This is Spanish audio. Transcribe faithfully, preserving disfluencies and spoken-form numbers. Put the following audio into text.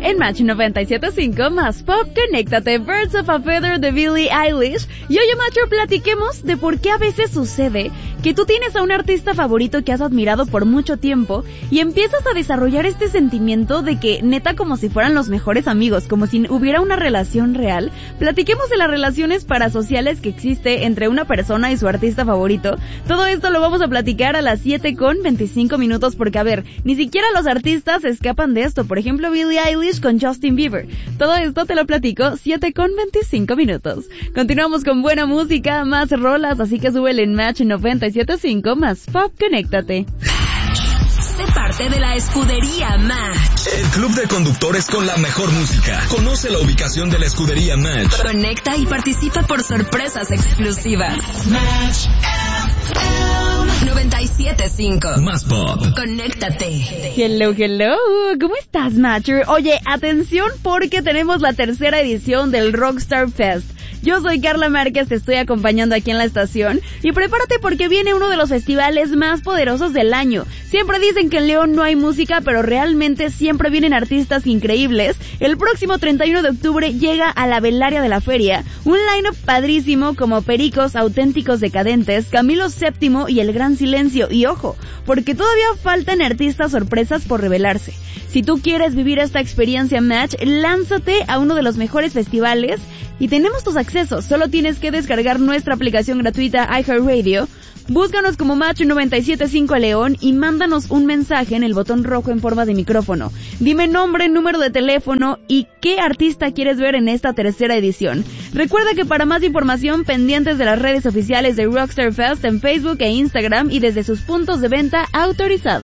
en Match noventa y siete punto cinco más Pop, conéctate, Birds of a Feather de Billie Eilish. Y hoy, macho, platiquemos de por qué a veces sucede que tú tienes a un artista favorito que has admirado por mucho tiempo y empiezas a desarrollar este sentimiento de que neta como si fueran los mejores amigos, como si hubiera una relación real. Platiquemos de las relaciones parasociales que existe entre una persona y su artista favorito. Todo esto lo vamos a platicar a las siete con veinticinco minutos porque, a ver, ni siquiera los artistas se escapan de esto. Por ejemplo, Billie Eilish con Justin Bieber. Todo esto te lo platico siete con veinticinco minutos. Continuamos con buena música, más rolas, así que súbele en Match noventa y siete punto cinco más Pop, conéctate. Sé parte de la escudería Match. El club de conductores con la mejor música. Conoce la ubicación de la escudería Match. Conecta y participa por sorpresas exclusivas. Match noventa y siete punto cinco más Pop. Conéctate. Hello, hello. ¿Cómo estás, Matcher? Oye, atención porque tenemos la tercera edición del Rockstar Fest. Yo soy Carla Márquez, te estoy acompañando aquí en la estación y prepárate porque viene uno de los festivales más poderosos del año. Siempre dicen que en León no hay música, pero realmente siempre vienen artistas increíbles. El próximo treinta y uno de octubre llega a la velaria de la feria un line-up padrísimo como Pericos, Auténticos Decadentes, Camilo séptimo y El Gran Silencio. Y ojo, porque todavía faltan artistas sorpresas por revelarse. Si tú quieres vivir esta experiencia Match, lánzate a uno de los mejores festivales y tenemos tus accesos. Solo tienes que descargar nuestra aplicación gratuita iHeartRadio. Búscanos como Match noventa y siete punto cinco León y mándanos un mensaje en el botón rojo en forma de micrófono. Dime nombre, número de teléfono y qué artista quieres ver en esta tercera edición. Recuerda que para más información, pendientes de las redes oficiales de Rockstar Fest en Facebook e Instagram y desde sus puntos de venta autorizados.